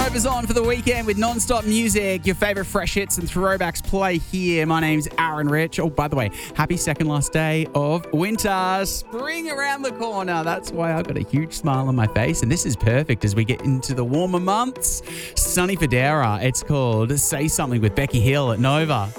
Drive Us On for the weekend with non-stop music. Your favourite fresh hits and throwbacks play here. My name's Aaron Rich. Oh, by the way, happy second last day of winter. Spring around the corner. That's why I've got a huge smile on my face. And this is perfect as we get into the warmer months. Sunny Federa. It's called Say Something with Becky Hill at Nova.